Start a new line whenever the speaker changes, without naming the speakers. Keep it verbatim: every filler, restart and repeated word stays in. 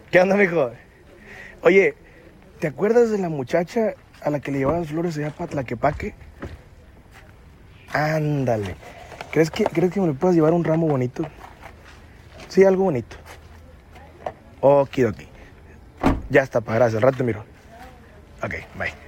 ¿Qué onda, mijo? Oye, ¿te acuerdas de la muchacha a la que le llevaban flores allá para Tlaquepaque? Ándale. ¿Crees que, ¿Crees que me le puedas llevar un ramo bonito? Sí, algo bonito. Okidoki. Ya está, pa, gracias. Al rato te miro. Ok, bye.